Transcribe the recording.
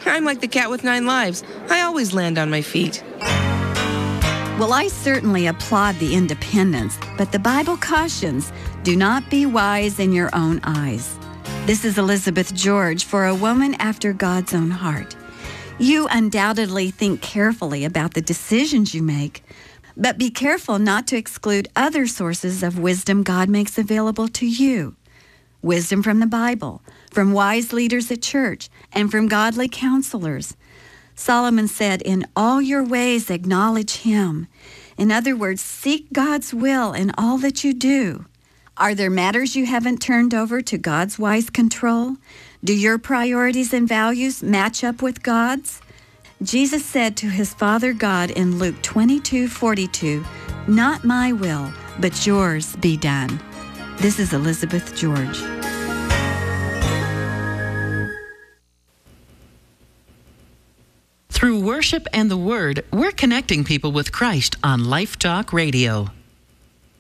I'm like the cat with 9 lives. I always land on my feet. Well, I certainly applaud the independence, but the Bible cautions, do not be wise in your own eyes. This is Elizabeth George for A Woman After God's Own Heart. You undoubtedly think carefully about the decisions you make, but be careful not to exclude other sources of wisdom God makes available to you. Wisdom from the Bible, from wise leaders at church, and from godly counselors. Solomon said, in all your ways acknowledge Him. In other words, seek God's will in all that you do. Are there matters you haven't turned over to God's wise control? Do your priorities and values match up with God's? Jesus said to His Father God in Luke 22:42, not my will, but yours be done. This is Elizabeth George. Through worship and the Word, we're connecting people with Christ on Life Talk Radio.